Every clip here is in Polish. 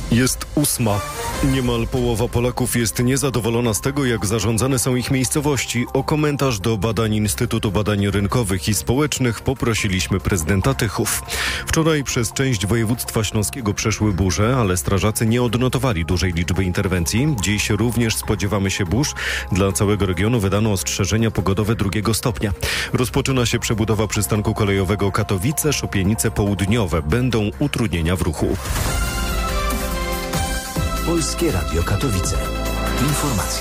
Jest 8. Niemal połowa Polaków jest niezadowolona z tego, jak zarządzane są ich miejscowości. O komentarz do badań Instytutu Badań Rynkowych i Społecznych poprosiliśmy prezydenta Tychów. Wczoraj przez część województwa śląskiego przeszły burze, ale strażacy nie odnotowali dużej liczby interwencji. Dziś również spodziewamy się burz. Dla całego regionu wydano ostrzeżenia pogodowe 2 stopnia. Rozpoczyna się przebudowa przystanku kolejowego Katowice, Szopienice Południowe. Będą utrudnienia w ruchu. Polskie Radio Katowice. Informacje.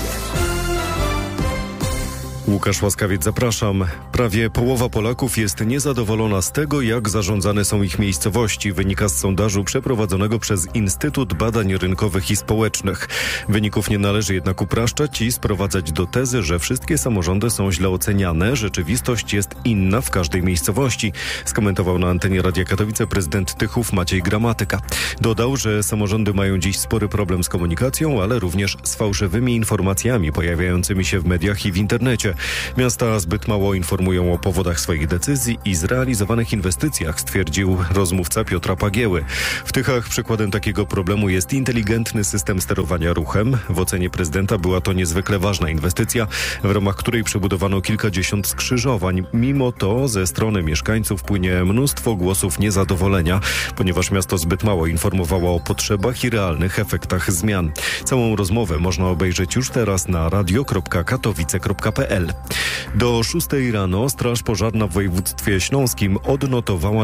Łukasz Łaskawiec, zapraszam. Prawie połowa Polaków jest niezadowolona z tego, jak zarządzane są ich miejscowości. Wynika z sondażu przeprowadzonego przez Instytut Badań Rynkowych i Społecznych. Wyników nie należy jednak upraszczać i sprowadzać do tezy, że wszystkie samorządy są źle oceniane. Rzeczywistość jest inna w każdej miejscowości, skomentował na antenie Radia Katowice prezydent Tychów Maciej Gramatyka. Dodał, że samorządy mają dziś spory problem z komunikacją, ale również z fałszywymi informacjami pojawiającymi się w mediach i w internecie. Miasta zbyt mało informują o powodach swoich decyzji i zrealizowanych inwestycjach, stwierdził rozmówca Piotra Pagieły. W Tychach przykładem takiego problemu jest inteligentny system sterowania ruchem. W ocenie prezydenta była to niezwykle ważna inwestycja, w ramach której przebudowano kilkadziesiąt skrzyżowań. Mimo to ze strony mieszkańców płynie mnóstwo głosów niezadowolenia, ponieważ miasto zbyt mało informowało o potrzebach i realnych efektach zmian. Całą rozmowę można obejrzeć już teraz na radio.katowice.pl. Do 6 rano Straż Pożarna w województwie śląskim odnotowała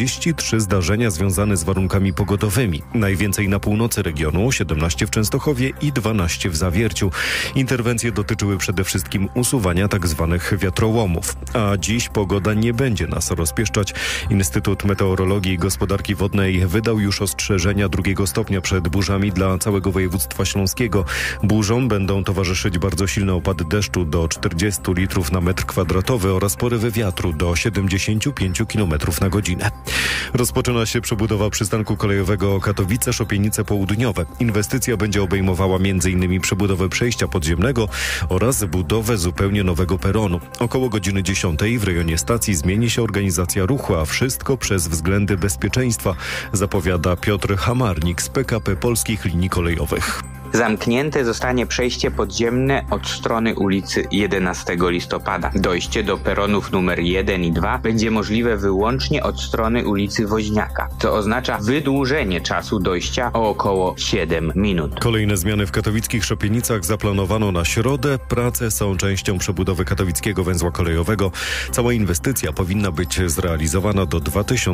43 zdarzenia związane z warunkami pogodowymi. Najwięcej na północy regionu, 17 w Częstochowie i 12 w Zawierciu. Interwencje dotyczyły przede wszystkim usuwania tzw. wiatrołomów. A dziś pogoda nie będzie nas rozpieszczać. Instytut Meteorologii i Gospodarki Wodnej wydał już ostrzeżenia 2 stopnia przed burzami dla całego województwa śląskiego. Burzom będą towarzyszyć bardzo silne opady deszczu do 40 litrów na metr kwadratowy oraz porywy wiatru do 75 km na godzinę. Rozpoczyna się przebudowa przystanku kolejowego Katowice-Szopienice Południowe. Inwestycja będzie obejmowała m.in. przebudowę przejścia podziemnego oraz budowę zupełnie nowego peronu. Około godziny 10 w rejonie stacji zmieni się organizacja ruchu, a wszystko przez względy bezpieczeństwa, zapowiada Piotr Hamarnik z PKP Polskich Linii Kolejowych. Zamknięte zostanie przejście podziemne od strony ulicy 11 listopada. Dojście do peronów numer 1 i 2 będzie możliwe wyłącznie od strony ulicy Woźniaka, co oznacza wydłużenie czasu dojścia o około 7 minut. Kolejne zmiany w katowickich Szopienicach zaplanowano na środę. Prace są częścią przebudowy katowickiego węzła kolejowego. Cała inwestycja powinna być zrealizowana do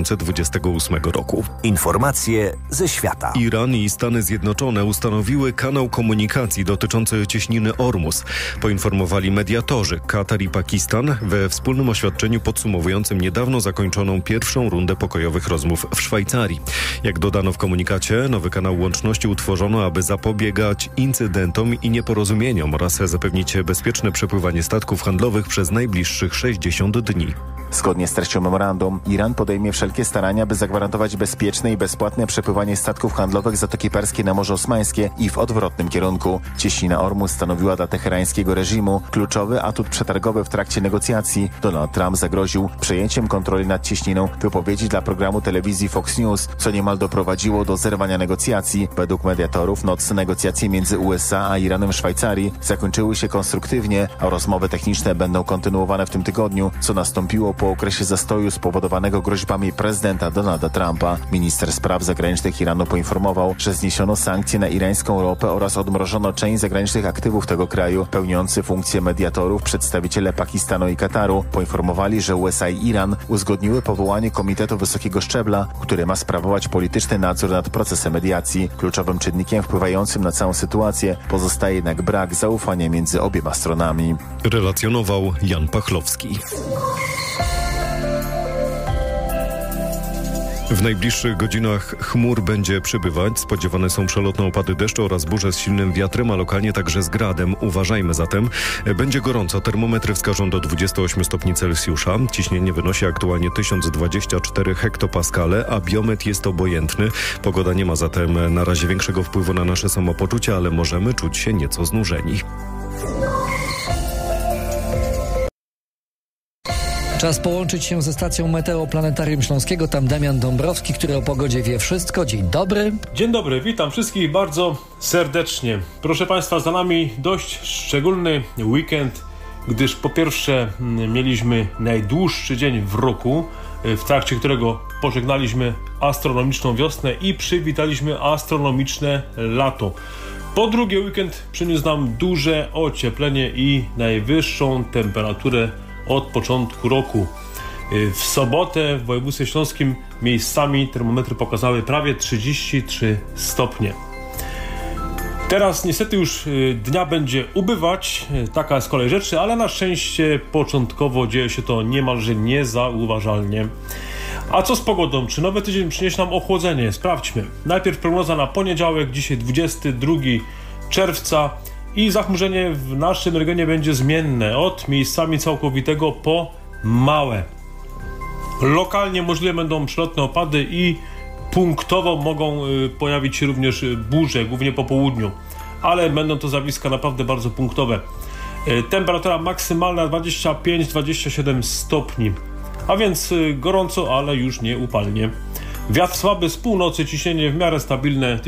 2028 roku. Informacje ze świata. Iran i Stany Zjednoczone ustanowiły kanał komunikacji dotyczący cieśniny Ormus. Poinformowali mediatorzy Katar i Pakistan we wspólnym oświadczeniu podsumowującym niedawno zakończoną pierwszą rundę pokojowych rozmów w Szwajcarii. Jak dodano w komunikacie, nowy kanał łączności utworzono, aby zapobiegać incydentom i nieporozumieniom oraz zapewnić bezpieczne przepływanie statków handlowych przez najbliższych 60 dni. Zgodnie z treścią memorandum, Iran podejmie wszelkie starania, by zagwarantować bezpieczne i bezpłatne przepływanie statków handlowych Zatoki Perskiej na Morze Osmańskie i w odwrotnym kierunku. Cieśnina Ormus stanowiła dla teherańskiego reżimu kluczowy atut przetargowy w trakcie negocjacji. Donald Trump zagroził przejęciem kontroli nad cieśniną w wypowiedzi dla programu telewizji Fox News, co niemal doprowadziło do zerwania negocjacji. Według mediatorów nocne negocjacje między USA a Iranem w Szwajcarii zakończyły się konstruktywnie, a rozmowy techniczne będą kontynuowane w tym tygodniu, co nastąpiło po okresie zastoju spowodowanego groźbami prezydenta Donalda Trumpa. Minister spraw zagranicznych Iranu poinformował, że zniesiono sankcje na irańską ropę oraz odmrożono część zagranicznych aktywów tego kraju. Pełniący funkcję mediatorów przedstawiciele Pakistanu i Kataru poinformowali, że USA i Iran uzgodniły powołanie komitetu wysokiego szczebla, który ma sprawować polityczny nadzór nad procesem mediacji. Kluczowym czynnikiem wpływającym na całą sytuację pozostaje jednak brak zaufania między obiema stronami. Relacjonował Jan Pachlowski. W najbliższych godzinach chmur będzie przybywać. Spodziewane są przelotne opady deszczu oraz burze z silnym wiatrem, a lokalnie także z gradem. Uważajmy zatem. Będzie gorąco. Termometry wskażą do 28 stopni Celsjusza. Ciśnienie wynosi aktualnie 1024 hektopaskale, a biometr jest obojętny. Pogoda nie ma zatem na razie większego wpływu na nasze samopoczucie, ale możemy czuć się nieco znużeni. Czas połączyć się ze stacją Meteoplanetarium Śląskiego. Tam Damian Dąbrowski, który o pogodzie wie wszystko. Dzień dobry. Dzień dobry, witam wszystkich bardzo serdecznie. Proszę Państwa, za nami dość szczególny weekend, gdyż po pierwsze mieliśmy najdłuższy dzień w roku, w trakcie którego pożegnaliśmy astronomiczną wiosnę i przywitaliśmy astronomiczne lato. Po drugie, weekend przyniósł nam duże ocieplenie i najwyższą temperaturę od początku roku. W sobotę w województwie śląskim miejscami termometry pokazały prawie 33 stopnie. Teraz niestety już dnia będzie ubywać, taka jest kolej rzeczy, ale na szczęście początkowo dzieje się to niemalże niezauważalnie. A co z pogodą? Czy nowy tydzień przyniesie nam ochłodzenie? Sprawdźmy. Najpierw prognoza na poniedziałek, dzisiaj 22 czerwca i zachmurzenie w naszym regionie będzie zmienne od miejscami całkowitego po małe. Lokalnie możliwe będą przelotne opady i punktowo mogą pojawić się również burze, głównie po południu, ale będą to zjawiska naprawdę bardzo punktowe. Temperatura maksymalna 25-27 stopni, a więc gorąco, ale już nie upalnie. Wiatr słaby z północy, ciśnienie w miarę stabilne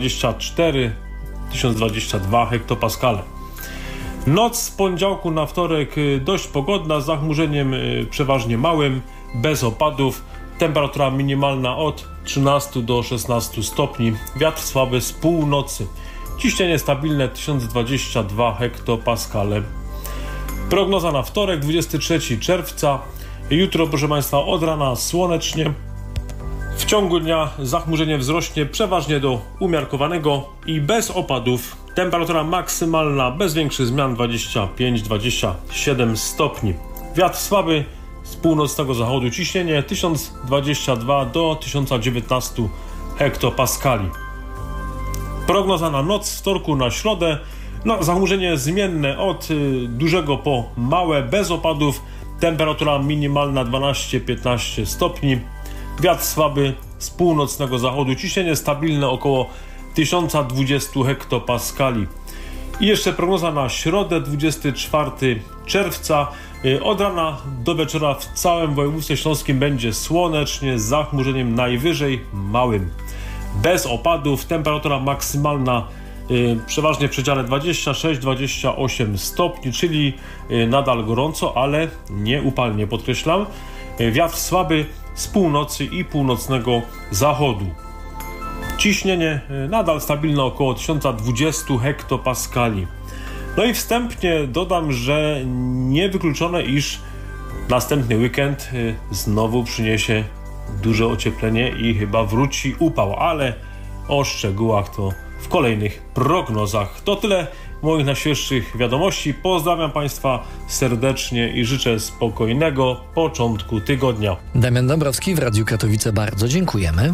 1024-1022 hektopaskale. Noc z poniedziałku na wtorek dość pogodna, z zachmurzeniem przeważnie małym, bez opadów. Temperatura minimalna od 13 do 16 stopni. Wiatr słaby z północy. Ciśnienie stabilne 1022 hektopaskale. Prognoza na wtorek, 23 czerwca. Jutro, proszę Państwa, od rana słonecznie. W ciągu dnia zachmurzenie wzrośnie przeważnie do umiarkowanego i bez opadów. Temperatura maksymalna bez większych zmian 25-27 stopni. Wiatr słaby z północnego zachodu, ciśnienie 1022 do 1019 hektopaskali. Prognoza na noc z wtorku na środę. Zachmurzenie zmienne od dużego po małe, bez opadów. Temperatura minimalna 12-15 stopni. Wiatr słaby z północnego zachodu, ciśnienie stabilne około 1020 hektopaskali. I jeszcze prognoza na środę, 24 czerwca. Od rana do wieczora w całym województwie śląskim będzie słonecznie, z zachmurzeniem najwyżej małym. Bez opadów, temperatura maksymalna przeważnie w przedziale 26-28 stopni, czyli nadal gorąco, ale nie upalnie, podkreślam. Wiatr słaby z północy i północnego zachodu. Ciśnienie nadal stabilne około 1020 hektopaskali. No i wstępnie dodam, że niewykluczone, iż następny weekend znowu przyniesie duże ocieplenie i chyba wróci upał, ale o szczegółach to w kolejnych prognozach. To tyle moich najświeższych wiadomości. Pozdrawiam Państwa serdecznie i życzę spokojnego początku tygodnia. Damian Dąbrowski w Radiu Katowice, bardzo dziękujemy.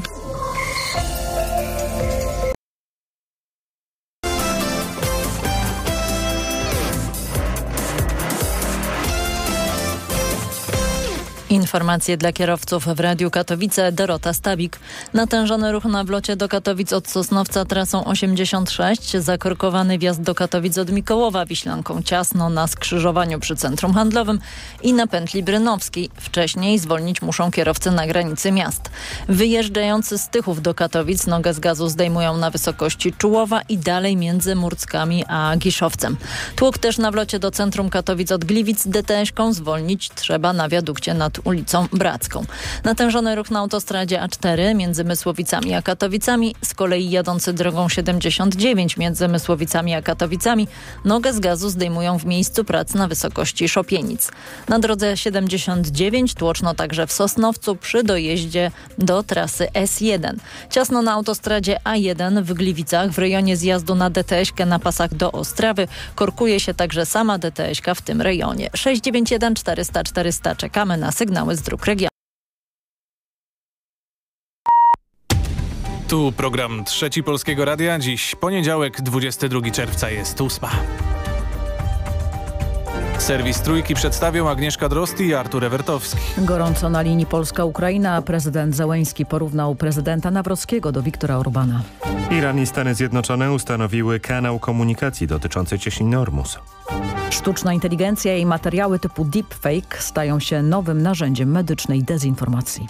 Informacje dla kierowców w Radiu Katowice. Dorota Stabik. Natężony ruch na wlocie do Katowic od Sosnowca trasą 86. Zakorkowany wjazd do Katowic od Mikołowa Wiślanką Ciasno na skrzyżowaniu przy Centrum Handlowym i na pętli Brynowskiej. Wcześniej zwolnić muszą kierowcy na granicy miast. Wyjeżdżający z Tychów do Katowic nogę z gazu zdejmują na wysokości Czułowa i dalej między Murckami a Giszowcem. Tłuk też na wlocie do centrum Katowic od Gliwic DTS-ką zwolnić trzeba na wiadukcie nad ulicą Bracką. Natężony ruch na autostradzie A4 między Mysłowicami a Katowicami, z kolei jadący drogą 79 między Mysłowicami a Katowicami nogę z gazu zdejmują w miejscu prac na wysokości Szopienic. Na drodze 79 tłoczno także w Sosnowcu przy dojeździe do trasy S1. Ciasno na autostradzie A1 w Gliwicach w rejonie zjazdu na DTS-kę na pasach do Ostrawy. Korkuje się także sama DTS-ka w tym rejonie. 691 400 400. Czekamy na sygnały z dróg regionu. Tu program Trzeci Polskiego Radia. Dziś poniedziałek, 22 czerwca, jest 8. Serwis Trójki przedstawią Agnieszka Drozd i Artur Ewertowski. Gorąco na linii Polska-Ukraina. Prezydent Zełenski porównał prezydenta Nawrockiego do Viktora Orbana. Iran i Stany Zjednoczone ustanowiły kanał komunikacji dotyczący cieśniny Ormus. Sztuczna inteligencja i materiały typu deepfake stają się nowym narzędziem medycznej dezinformacji.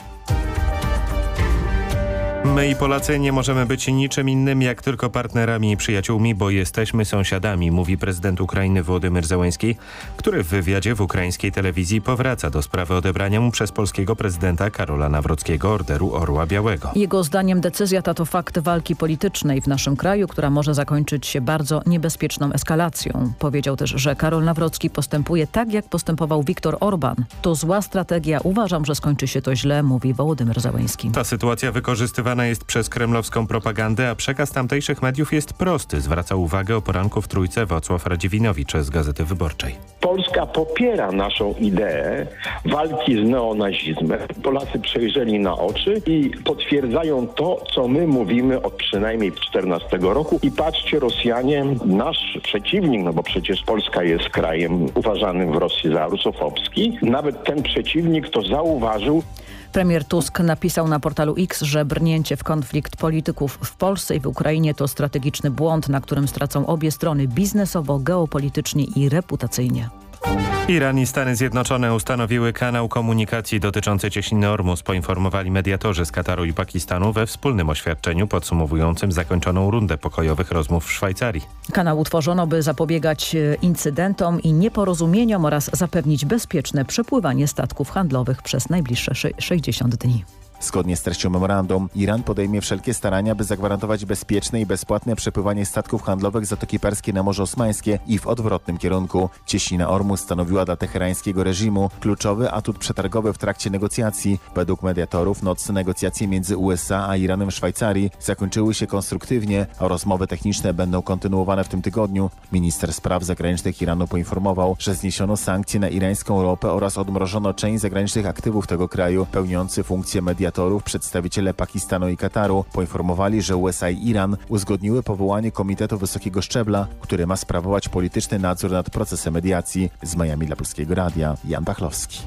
My i Polacy nie możemy być niczym innym jak tylko partnerami i przyjaciółmi, bo jesteśmy sąsiadami, mówi prezydent Ukrainy Wołodymyr Zełenski, który w wywiadzie w ukraińskiej telewizji powraca do sprawy odebrania mu przez polskiego prezydenta Karola Nawrockiego Orderu Orła Białego. Jego zdaniem decyzja ta to fakt walki politycznej w naszym kraju, która może zakończyć się bardzo niebezpieczną eskalacją. Powiedział też, że Karol Nawrocki postępuje tak, jak postępował Viktor Orban. To zła strategia. Uważam, że skończy się to źle, mówi Wołodymyr Zełenski. Ta sytuacja wykorzystywana jest przez kremlowską propagandę, a przekaz tamtejszych mediów jest prosty. Zwraca uwagę o poranku w Trójce Wacław Radziwinowicz z Gazety Wyborczej. Polska popiera naszą ideę walki z neonazizmem. Polacy przejrzeli na oczy i potwierdzają to, co my mówimy od przynajmniej 2014 roku. I patrzcie, Rosjanie, nasz przeciwnik, no bo przecież Polska jest krajem uważanym w Rosji za rusofobski, nawet ten przeciwnik to zauważył. Premier Tusk napisał na portalu X, że brnięcie w konflikt polityków w Polsce i w Ukrainie to strategiczny błąd, na którym stracą obie strony biznesowo, geopolitycznie i reputacyjnie. Iran i Stany Zjednoczone ustanowiły kanał komunikacji dotyczący cieśniny Ormus, poinformowali mediatorzy z Kataru i Pakistanu we wspólnym oświadczeniu podsumowującym zakończoną rundę pokojowych rozmów w Szwajcarii. Kanał utworzono, by zapobiegać incydentom i nieporozumieniom oraz zapewnić bezpieczne przepływanie statków handlowych przez najbliższe 60 dni. Zgodnie z treścią memorandum, Iran podejmie wszelkie starania, by zagwarantować bezpieczne i bezpłatne przepływanie statków handlowych z Zatoki Perskiej na Morze Osmańskie i w odwrotnym kierunku. Cieśnina Ormus stanowiła dla teherańskiego reżimu kluczowy atut przetargowy w trakcie negocjacji. Według mediatorów nocne negocjacje między USA a Iranem w Szwajcarii zakończyły się konstruktywnie, a rozmowy techniczne będą kontynuowane w tym tygodniu. Minister spraw zagranicznych Iranu poinformował, że zniesiono sankcje na irańską ropę oraz odmrożono część zagranicznych aktywów tego kraju, pełniący funkcję mediatorów. Przedstawiciele Pakistanu i Kataru poinformowali, że USA i Iran uzgodniły powołanie Komitetu Wysokiego Szczebla, który ma sprawować polityczny nadzór nad procesem mediacji. Z Miami dla Polskiego Radia, Jan Pachlowski.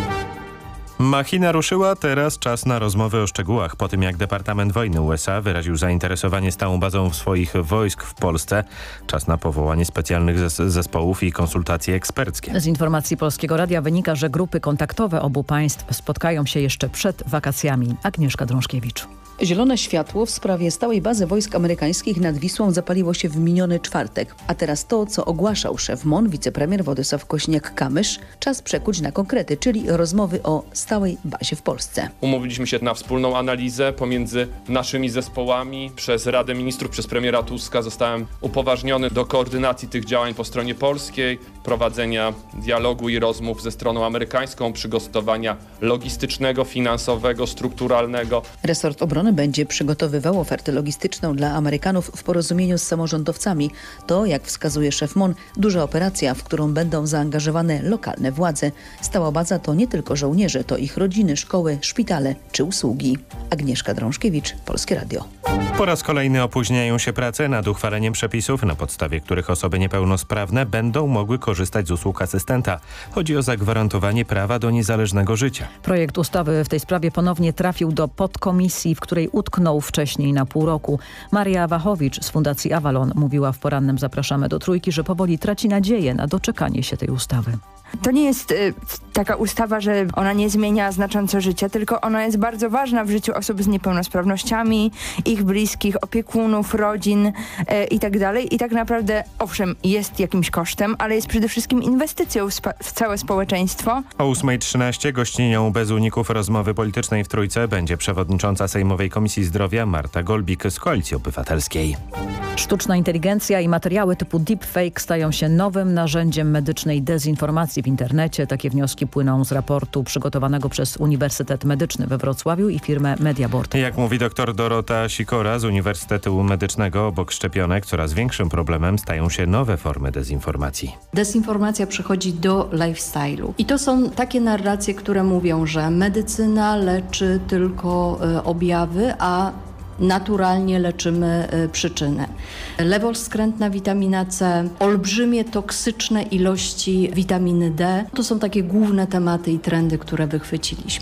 Machina ruszyła, teraz czas na rozmowy o szczegółach. Po tym jak Departament Wojny USA wyraził zainteresowanie stałą bazą swoich wojsk w Polsce, czas na powołanie specjalnych zespołów i konsultacje eksperckie. Z informacji Polskiego Radia wynika, że grupy kontaktowe obu państw spotkają się jeszcze przed wakacjami. Agnieszka Drążkiewicz. Zielone światło w sprawie stałej bazy wojsk amerykańskich nad Wisłą zapaliło się w miniony czwartek. A teraz to, co ogłaszał szef MON, wicepremier Władysław Kośniak-Kamysz, czas przekuć na konkrety, czyli rozmowy o stałej bazie w Polsce. Umówiliśmy się na wspólną analizę pomiędzy naszymi zespołami. Przez Radę Ministrów, przez premiera Tuska zostałem upoważniony do koordynacji tych działań po stronie polskiej, prowadzenia dialogu i rozmów ze stroną amerykańską, przygotowania logistycznego, finansowego, strukturalnego. Resort Obrony będzie przygotowywał ofertę logistyczną dla Amerykanów w porozumieniu z samorządowcami. To, jak wskazuje szef MON, duża operacja, w którą będą zaangażowane lokalne władze. Stała baza to nie tylko żołnierze, to ich rodziny, szkoły, szpitale czy usługi. Agnieszka Drążkiewicz, Polskie Radio. Po raz kolejny opóźniają się prace nad uchwaleniem przepisów, na podstawie których osoby niepełnosprawne będą mogły korzystać z usług asystenta. Chodzi o zagwarantowanie prawa do niezależnego życia. Projekt ustawy w tej sprawie ponownie trafił do podkomisji, w której utknął wcześniej na pół roku. Maria Wachowicz z Fundacji Avalon mówiła w porannym Zapraszamy do Trójki, że powoli traci nadzieję na doczekanie się tej ustawy. To nie jest taka ustawa, że ona nie zmienia znacząco życia, tylko ona jest bardzo ważna w życiu osób z niepełnosprawnościami, ich bliskich, opiekunów, rodzin i tak dalej. I tak naprawdę, owszem, jest jakimś kosztem, ale jest przede wszystkim inwestycją w całe społeczeństwo. O 8:13 gościnią bez uników rozmowy politycznej w Trójce będzie przewodnicząca Sejmowej Komisji Zdrowia Marta Golbik z Koalicji Obywatelskiej. Sztuczna inteligencja i materiały typu deepfake stają się nowym narzędziem medycznej dezinformacji w internecie. Takie wnioski płyną z raportu przygotowanego przez Uniwersytet Medyczny we Wrocławiu i firmę Mediabord. Jak mówi dr Dorota Sikora z Uniwersytetu Medycznego, obok szczepionek coraz większym problemem stają się nowe formy dezinformacji. Dezinformacja przychodzi do lifestyle'u. I to są takie narracje, które mówią, że medycyna leczy tylko objawy, a naturalnie leczymy przyczynę. Lewoskrętna witamina C, olbrzymie toksyczne ilości witaminy D. To są takie główne tematy i trendy, które wychwyciliśmy.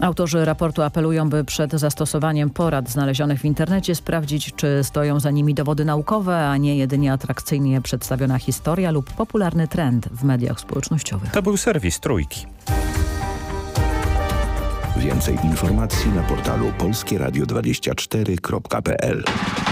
Autorzy raportu apelują, by przed zastosowaniem porad znalezionych w internecie sprawdzić, czy stoją za nimi dowody naukowe, a nie jedynie atrakcyjnie przedstawiona historia lub popularny trend w mediach społecznościowych. To był serwis Trójki. Więcej informacji na portalu polskieradio24.pl.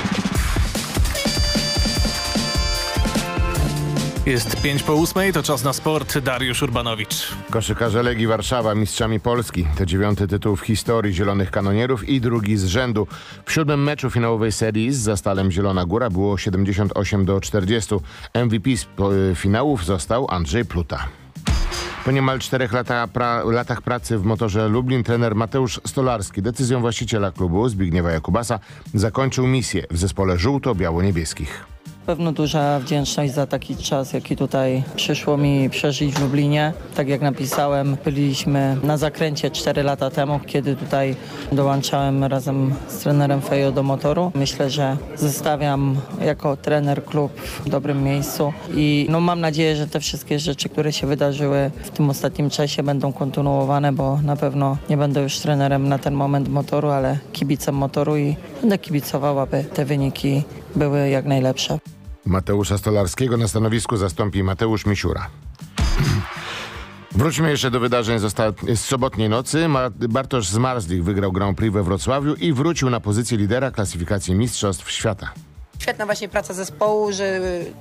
Jest 5:08, to czas na sport. Dariusz Urbanowicz. Koszykarze Legii Warszawa mistrzami Polski. To 9. tytuł w historii Zielonych Kanonierów i drugi z rzędu. W 7. meczu finałowej serii z Zastalem Zielona Góra było 78-40. MVP z finałów został Andrzej Pluta. Po niemal 4 latach pracy w Motorze Lublin trener Mateusz Stolarski decyzją właściciela klubu Zbigniewa Jakubasa zakończył misję w zespole żółto-biało-niebieskich. Na pewno duża wdzięczność za taki czas, jaki tutaj przyszło mi przeżyć w Lublinie. Tak jak napisałem, byliśmy na zakręcie 4 lata temu, kiedy tutaj dołączałem razem z trenerem Fejo do motoru. Myślę, że zostawiam jako trener klub w dobrym miejscu i mam nadzieję, że te wszystkie rzeczy, które się wydarzyły w tym ostatnim czasie, będą kontynuowane, bo na pewno nie będę już trenerem na ten moment motoru, ale kibicem motoru i będę kibicował, aby te wyniki były jak najlepsze. Mateusza Stolarskiego na stanowisku zastąpi Mateusz Misiura. Wróćmy jeszcze do wydarzeń z sobotniej nocy. Bartosz Zmarzlik wygrał Grand Prix we Wrocławiu i wrócił na pozycję lidera klasyfikacji Mistrzostw Świata. Świetna właśnie praca zespołu, że